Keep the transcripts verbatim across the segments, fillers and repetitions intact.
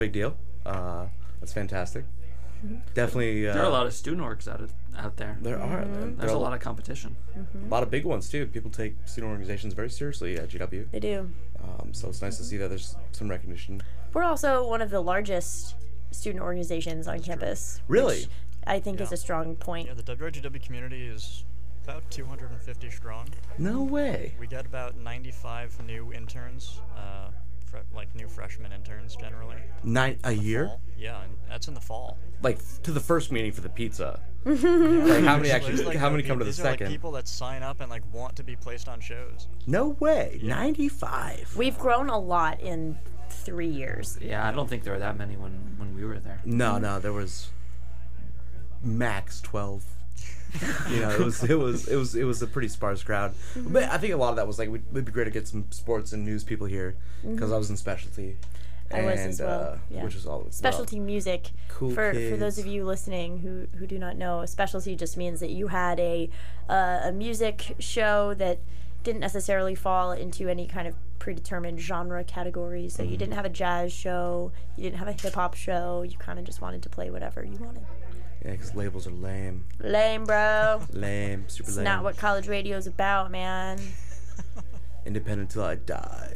big deal. Uh, that's fantastic. Mm-hmm. Definitely. Uh, there are a lot of student orgs out of, out there. There mm-hmm. are. There's there a are lot of competition. Mm-hmm. A lot of big ones too. People take student organizations very seriously at G W. They do. Um, so it's nice mm-hmm. to see that there's some recognition. We're also one of the largest student organizations on campus. Really? I think yeah. is a strong point. Yeah, the W R G W community is about two hundred fifty strong. No way. We get about ninety-five new interns, uh, fre- like new freshman interns generally. Nine a year? Fall. Yeah, and that's in the fall. Like f- to the first meeting for the pizza. yeah. Like how many actually? Like, how many no, come to the these second? Are like people that sign up and like want to be placed on shows. No way. Yeah. ninety-five. We've grown a lot in three years. Yeah, I don't think there were that many when, when we were there. No, no, there was max twelve. you know, it was it was it was it was a pretty sparse crowd. Mm-hmm. But I think a lot of that was like we'd, it'd be great to get some sports and news people here because mm-hmm. I was in specialty. I and, was as well. Uh, yeah. Which is all specialty well. music. Cool for kids. For those of you listening who who do not know, specialty just means that you had a uh, a music show that didn't necessarily fall into any kind of predetermined genre category. So mm-hmm. you didn't have a jazz show, you didn't have a hip hop show. You kind of just wanted to play whatever you wanted. Yeah, because labels are lame. Lame, bro. Lame, super it's lame. It's not what college radio's about, man. Independent till I die.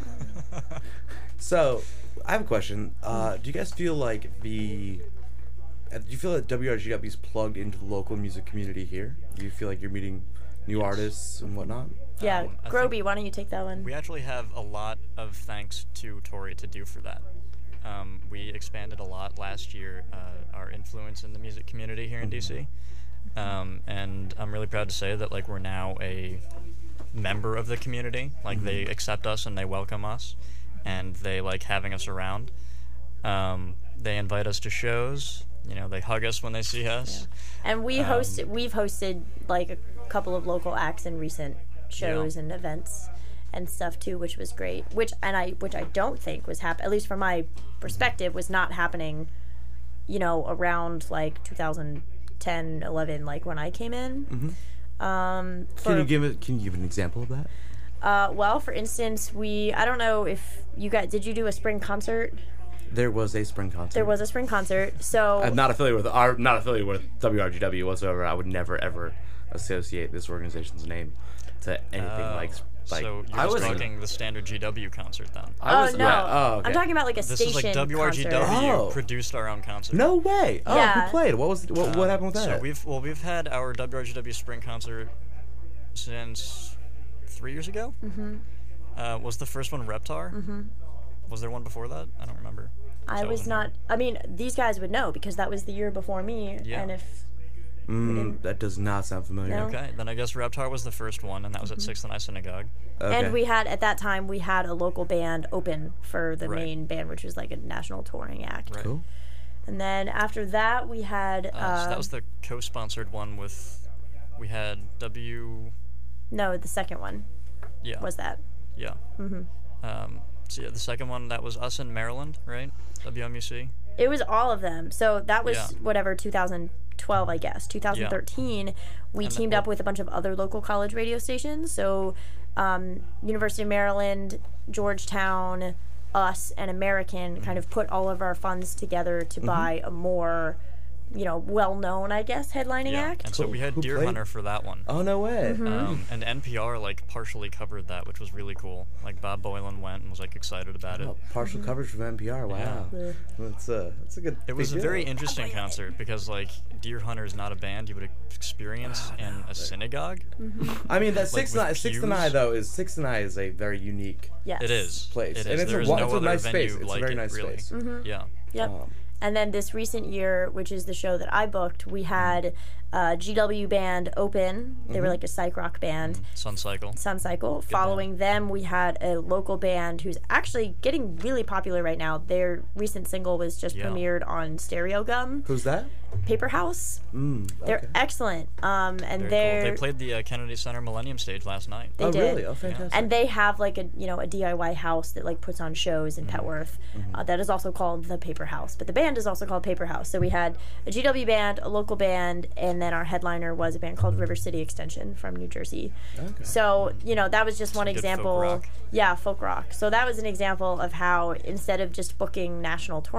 So, I have a question. Uh, do you guys feel like the... Uh, do you feel that W R G W is plugged into the local music community here? Do you feel like you're meeting new yes. artists and whatnot? Yeah, um, Groby, why don't you take that one? We actually have a lot of thanks to Tori to do for that. Um, we expanded a lot last year, uh, our influence in the music community here in D C. Um, and I'm really proud to say that like we're now a member of the community. Like mm-hmm. they accept us and they welcome us and they like having us around. Um, they invite us to shows. You know, they hug us when they see us. Yeah. And we um, hosted, we've hosted like a couple of local acts in recent shows yeah. and events and stuff too, which was great. Which and I, which I don't think was hap- at least from my perspective, was not happening. You know, around like two thousand ten, eleven, like when I came in. Mm-hmm. Um, for, can you give it? Can you give an example of that? Uh, well, for instance, we I don't know if you got. Did you do a spring concert? There was a spring concert. There was a spring concert. So I'm not affiliated with. I'm not affiliated with W R G W whatsoever. I would never ever associate this organization's name to anything uh, like. Like, so you're I just was talking the standard G W concert then? I was, oh, no. Yeah, oh, okay. I'm talking about like a this station is like W R G W concert. Oh. produced our own concert. No way. Oh, yeah. who played? What was what, um, what happened with that? So we've well we've had our W R G W spring concert since three years ago. Mm-hmm. Uh, was the first one Reptar? Mm-hmm. Was there one before that? I don't remember. I was not. Here. I mean, these guys would know because that was the year before me. Yeah. And if Mm, that does not sound familiar. No. Okay, then I guess Reptar was the first one, and that was at mm-hmm. Sixth and I Synagogue. Okay. And we had, at that time, we had a local band open for the right. main band, which was like a national touring act. Right. Cool. And then after that, we had... Uh, uh, so that was the co-sponsored one with... We had W... No, the second one yeah. was that. Yeah. Mm-hmm. Um, so yeah, the second one, that was us in Maryland, right? W M U C? It was all of them. So that was yeah. whatever, two thousand twelve, I guess. twenty thirteen, yeah. we and teamed the, up with a bunch of other local college radio stations. So um, University of Maryland, Georgetown, us, and American mm-hmm. kind of put all of our funds together to mm-hmm. buy a more, you know, well-known, I guess, headlining yeah. act. And so we had Who Deer played? Hunter for that one. Oh, no way. Mm-hmm. Um, and N P R, like, partially covered that, which was really cool. Like, Bob Boylan went and was, like, excited about oh, it. Partial mm-hmm. coverage from N P R, wow. Yeah. That's, a, that's a good It was a deal. very interesting concert because, like, Deer Hunter is not a band you would experience oh, in no, a synagogue. Mm-hmm. I mean, that like Sixth and I, Sixth and I, though, is Sixth and I is a very unique Yes. It is. place. It is. And it's there a, is wa- no it's a other nice venue space. It's like a very it, nice really. space. Mm-hmm. Yeah. Yep. Um, And then this recent year, which is the show that I booked, we had uh, G W band open. They mm-hmm. were like a psych rock band. Sun Cycle. Sun Cycle. Following band. them, we had a local band who's actually getting really popular right now. Their recent single was just Yeah. premiered on Stereo Gum. Who's that? Paper House. Mm, okay. They're excellent. Um, and Very they're cool. They played the uh, Kennedy Center Millennium stage last night. They oh, did. really? Oh, fantastic. And they have like a you know a D I Y house that like puts on shows in Mm-hmm. Petworth. Mm-hmm. Uh, that is also called the Paper House, but the band is also called Paper House. So we had a G W band, a local band, and and then our headliner was a band called River City Extension from New Jersey. Okay. So, you know, that was just one Some good folk example. rock. Yeah, folk rock. So that was an example of how instead of just booking national tour